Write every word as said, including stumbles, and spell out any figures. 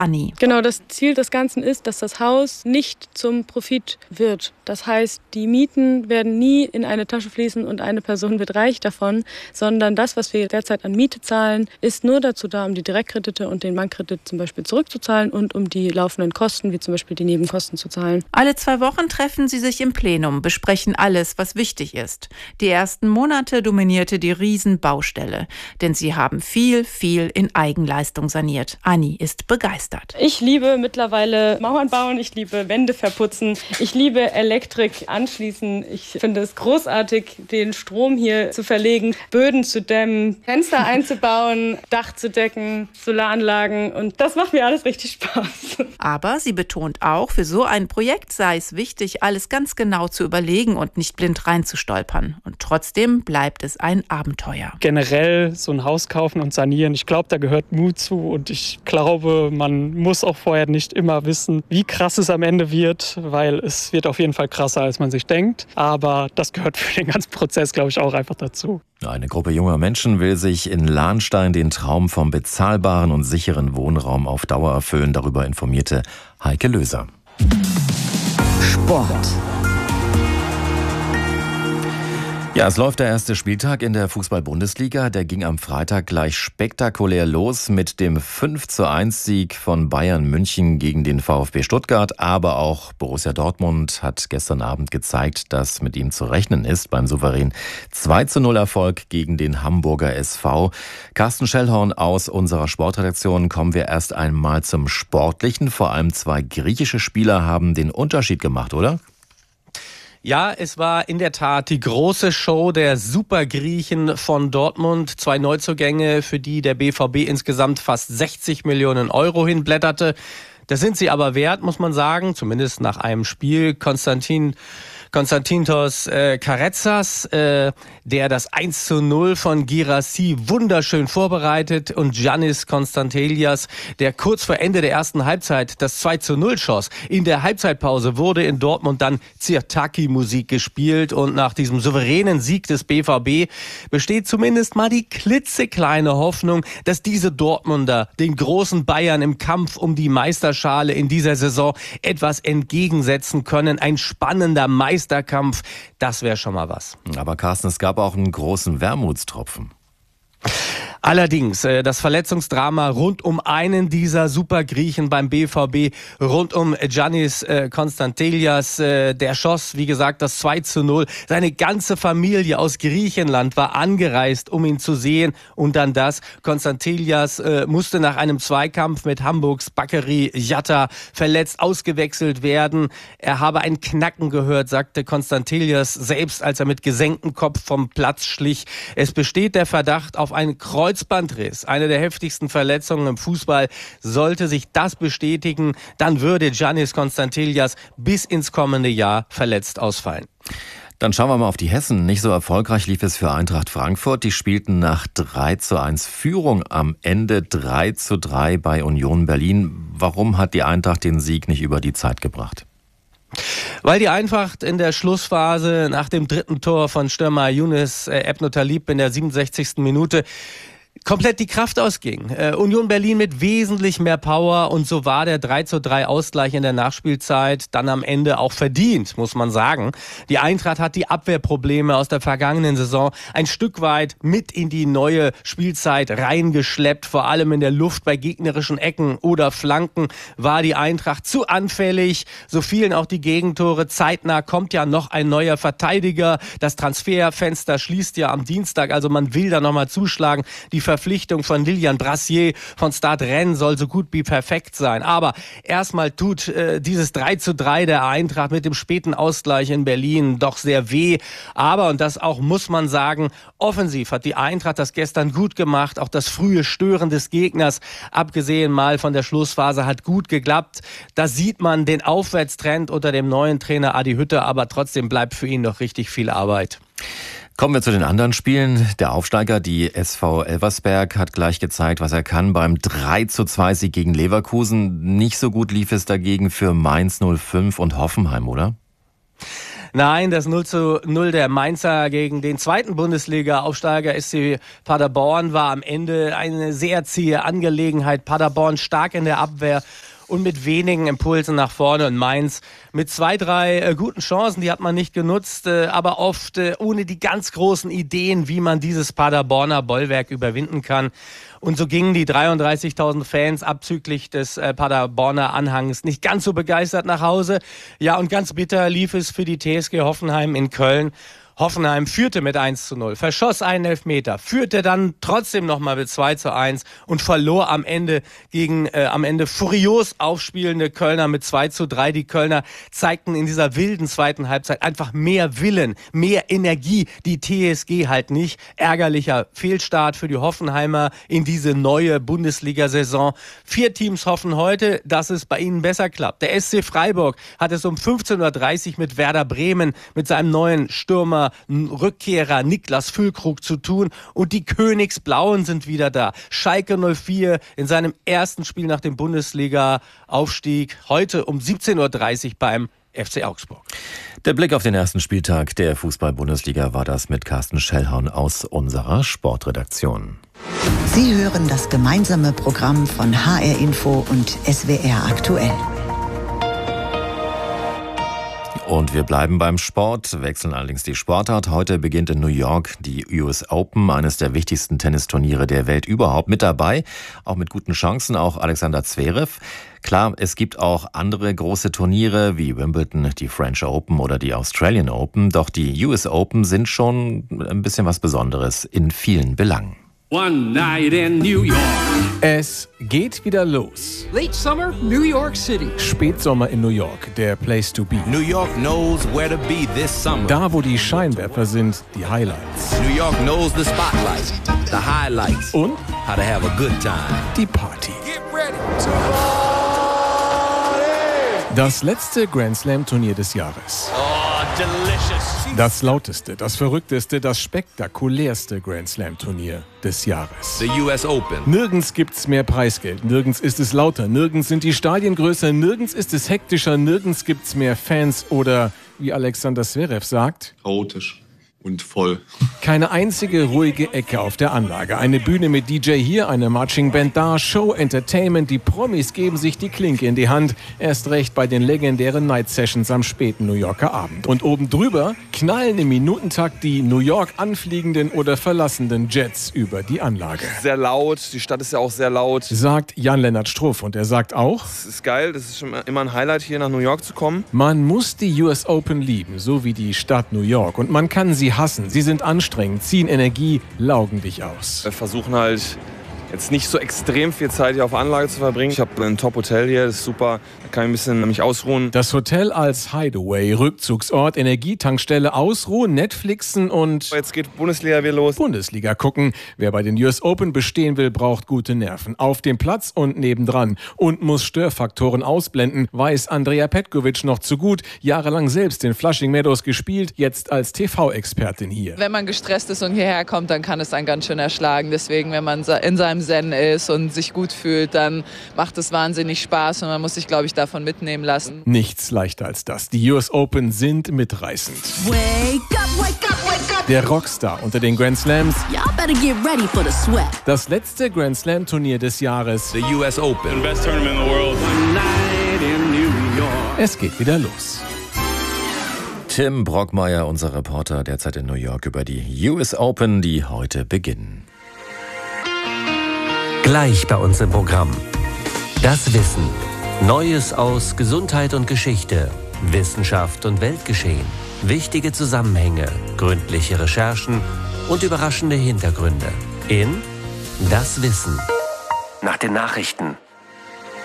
Anni. Genau, das Ziel des Ganzen ist, dass das Haus nicht zum Profit wird. Das heißt, die Mieten werden nie in eine Tasche fließen und eine Person wird reich davon, sondern das, was wir derzeit an Miete zahlen, ist nur dazu da, um die Direktkredite und den Bankkredit zum Beispiel zurückzuzahlen und um die laufenden Kosten, wie zum Beispiel die Nebenkosten, zu zahlen. Alle zwei Wochen treffen sie sich im Plenum, besprechen alles, was wichtig ist. Die ersten Monate dominierte die Riesenbaustelle, denn sie haben viel, viel in Eigenleistung saniert. Anni ist begeistert. Ich liebe mittlerweile Mauern bauen, ich liebe Wände verputzen, ich liebe Elektrik anschließen. Ich finde es großartig, den Strom hier zu verlegen, Böden zu dämmen, Fenster einzubauen, Dach zu decken, Solaranlagen, und das macht mir alles richtig Spaß. Aber sie betont auch, für so ein Projekt sei es wichtig, alles ganz genau zu überlegen und nicht blind reinzustolpern. Und trotzdem bleibt es ein Abenteuer. Generell so ein Haus kaufen und sanieren, ich glaube, da gehört Mut zu, und ich glaube, man muss auch vorher nicht immer wissen, wie krass es am Ende wird, weil es wird auf jeden Fall krasser, als man sich denkt. Aber das gehört für den ganzen Prozess, glaube ich, auch einfach dazu. Eine Gruppe junger Menschen will sich in Lahnstein den Traum vom bezahlbaren und sicheren Wohnraum auf Dauer erfüllen. Darüber informierte Heike Löser. Sport. Ja, es läuft der erste Spieltag in der Fußball-Bundesliga. Der ging am Freitag gleich spektakulär los mit dem fünf zu eins Sieg von Bayern München gegen den VfB Stuttgart. Aber auch Borussia Dortmund hat gestern Abend gezeigt, dass mit ihm zu rechnen ist beim souveränen zwei zu null Erfolg gegen den Hamburger S V. Carsten Schellhorn aus unserer Sportredaktion. Kommen wir erst einmal zum Sportlichen. Vor allem zwei griechische Spieler haben den Unterschied gemacht, oder? Ja, es war in der Tat die große Show der Supergriechen von Dortmund. Zwei Neuzugänge, für die der B V B insgesamt fast sechzig Millionen Euro hinblätterte. Das sind sie aber wert, muss man sagen, zumindest nach einem Spiel. Konstantin Konstantinos äh, Karetsas, äh, der das eins zu null von Girassi wunderschön vorbereitet, und Giannis Konstantelias, der kurz vor Ende der ersten Halbzeit das zwei zu null schoss. In der Halbzeitpause wurde in Dortmund dann Sirtaki-Musik gespielt, und nach diesem souveränen Sieg des B V B besteht zumindest mal die klitzekleine Hoffnung, dass diese Dortmunder den großen Bayern im Kampf um die Meisterschale in dieser Saison etwas entgegensetzen können. Ein spannender Meisterschale. Meisterkampf, das wäre schon mal was. Aber Carsten, es gab auch einen großen Wermutstropfen. Allerdings, äh, das Verletzungsdrama rund um einen dieser Supergriechen beim B V B, rund um Giannis äh, Konstantelias, äh, der schoss, wie gesagt, das zwei zu null. Seine ganze Familie aus Griechenland war angereist, um ihn zu sehen. Und dann das, Konstantelias äh, musste nach einem Zweikampf mit Hamburgs Bakkeri Jatta verletzt ausgewechselt werden. Er habe ein Knacken gehört, sagte Konstantelias selbst, als er mit gesenktem Kopf vom Platz schlich. Es besteht der Verdacht auf einen Kreuzbandriss, eine der heftigsten Verletzungen im Fußball. Sollte sich das bestätigen, dann würde Giannis Konstantelias bis ins kommende Jahr verletzt ausfallen. Dann schauen wir mal auf die Hessen. Nicht so erfolgreich lief es für Eintracht Frankfurt. Die spielten nach drei zu eins Führung am Ende drei zu drei bei Union Berlin. Warum hat die Eintracht den Sieg nicht über die Zeit gebracht? Weil die Eintracht in der Schlussphase nach dem dritten Tor von Stürmer Younes äh, Ebno Talib in der siebenundsechzigsten Minute komplett die Kraft ausging. Äh, Union Berlin mit wesentlich mehr Power, und so war der drei zu drei Ausgleich in der Nachspielzeit dann am Ende auch verdient, muss man sagen. Die Eintracht hat die Abwehrprobleme aus der vergangenen Saison ein Stück weit mit in die neue Spielzeit reingeschleppt. Vor allem in der Luft bei gegnerischen Ecken oder Flanken war die Eintracht zu anfällig. So fielen auch die Gegentore. Zeitnah kommt ja noch ein neuer Verteidiger. Das Transferfenster schließt ja am Dienstag, also man will da nochmal zuschlagen. Die Verpflichtung von Lilian Brassier von Stade Rennes soll so gut wie perfekt sein. Aber erstmal tut äh, dieses drei zu drei der Eintracht mit dem späten Ausgleich in Berlin doch sehr weh. Aber, und das auch muss man sagen, offensiv hat die Eintracht das gestern gut gemacht. Auch das frühe Stören des Gegners, abgesehen mal von der Schlussphase, hat gut geklappt. Da sieht man den Aufwärtstrend unter dem neuen Trainer Adi Hütter, aber trotzdem bleibt für ihn noch richtig viel Arbeit. Kommen wir zu den anderen Spielen. Der Aufsteiger, die S V Elversberg, hat gleich gezeigt, was er kann. Beim drei zu zwei Sieg gegen Leverkusen. Nicht so gut lief es dagegen für Mainz null fünf und Hoffenheim, oder? Nein, das null zu null der Mainzer gegen den zweiten Bundesliga-Aufsteiger S C Paderborn war am Ende eine sehr zähe Angelegenheit. Paderborn stark in der Abwehr und mit wenigen Impulsen nach vorne, und Mainz mit zwei, drei äh, guten Chancen, die hat man nicht genutzt, äh, aber oft äh, ohne die ganz großen Ideen, wie man dieses Paderborner Bollwerk überwinden kann. Und so gingen die dreiunddreißigtausend Fans abzüglich des äh, Paderborner Anhangs nicht ganz so begeistert nach Hause. Ja, und ganz bitter lief es für die T S G Hoffenheim in Köln. Hoffenheim führte mit eins zu null, verschoss einen Elfmeter, führte dann trotzdem nochmal mit zwei zu eins und verlor am Ende gegen äh, am Ende furios aufspielende Kölner mit zwei zu drei. Die Kölner zeigten in dieser wilden zweiten Halbzeit einfach mehr Willen, mehr Energie. Die T S G halt nicht. Ärgerlicher Fehlstart für die Hoffenheimer in diese neue Bundesliga-Saison. Vier Teams hoffen heute, dass es bei ihnen besser klappt. Der S C Freiburg hat es um fünfzehn Uhr dreißig mit Werder Bremen, mit seinem neuen Stürmer Rückkehrer Niklas Füllkrug zu tun, und die Königsblauen sind wieder da. Schalke null vier in seinem ersten Spiel nach dem Bundesliga-Aufstieg heute um siebzehn Uhr dreißig beim F C Augsburg. Der Blick auf den ersten Spieltag der Fußball-Bundesliga war das mit Carsten Schellhorn aus unserer Sportredaktion. Sie hören das gemeinsame Programm von H R Info und S W R aktuell. Und wir bleiben beim Sport, wechseln allerdings die Sportart. Heute beginnt in New York die U S Open, eines der wichtigsten Tennisturniere der Welt überhaupt. Mit dabei, auch mit guten Chancen, auch Alexander Zverev. Klar, es gibt auch andere große Turniere wie Wimbledon, die French Open oder die Australian Open. Doch die U S Open sind schon ein bisschen was Besonderes in vielen Belangen. One night in New York. Es geht wieder los. Late summer, New York City. Spätsommer in New York, der Place to be. New York knows where to be this summer. Da, wo die Scheinwerfer sind, die Highlights. New York knows the spotlight, the highlights. Und how to have a good time. Die Party. Get ready to Das letzte Grand Slam Turnier des Jahres. Oh, delicious. Das lauteste, das verrückteste, das spektakulärste Grand Slam Turnier des Jahres. The U S Open. Nirgends gibt's mehr Preisgeld, nirgends ist es lauter, nirgends sind die Stadien größer, nirgends ist es hektischer, nirgends gibt's mehr Fans oder, wie Alexander Zverev sagt, chaotisch und voll. Keine einzige ruhige Ecke auf der Anlage. Eine Bühne mit D J hier, eine Marching Band da, Show, Entertainment. Die Promis geben sich die Klinke in die Hand. Erst recht bei den legendären Night Sessions am späten New Yorker Abend. Und oben drüber knallen im Minutentakt die New York anfliegenden oder verlassenden Jets über die Anlage. Sehr laut, die Stadt ist ja auch sehr laut. Sagt Jan-Lennart Struff, und er sagt auch: Es ist geil, das ist schon immer ein Highlight, hier nach New York zu kommen. Man muss die U S Open lieben, so wie die Stadt New York. Und man kann sie hassen. Sie sind anstrengend, ziehen Energie, laugen dich aus. Wir versuchen halt jetzt nicht so extrem viel Zeit hier auf der Anlage zu verbringen. Ich habe ein Top-Hotel hier, das ist super. Da kann ich ein bisschen mich ausruhen. Das Hotel als Hideaway, Rückzugsort, Energietankstelle, ausruhen, Netflixen und... Jetzt geht Bundesliga wieder los. Bundesliga gucken. Wer bei den U S Open bestehen will, braucht gute Nerven. Auf dem Platz und nebendran. Und muss Störfaktoren ausblenden, weiß Andrea Petkovic noch zu gut. Jahrelang selbst in Flushing Meadows gespielt, jetzt als T V-Expertin hier. Wenn man gestresst ist und hierher kommt, dann kann es einen ganz schön erschlagen. Deswegen, wenn man in seinem Zen ist und sich gut fühlt, dann macht es wahnsinnig Spaß und man muss sich, glaube ich, davon mitnehmen lassen. Nichts leichter als das. Die U S Open sind mitreißend. Wake up, wake up, wake up. Der Rockstar unter den Grand Slams. Y'all better get ready for the sweat. Das letzte Grand Slam Turnier des Jahres. The U S Open. The best tournament in the world. One night in New York. Es geht wieder los. Tim Brockmeier, unser Reporter, derzeit in New York über die U S Open, die heute beginnen. Gleich bei uns im Programm. Das Wissen. Neues aus Gesundheit und Geschichte, Wissenschaft und Weltgeschehen. Wichtige Zusammenhänge, gründliche Recherchen und überraschende Hintergründe. In Das Wissen. Nach den Nachrichten.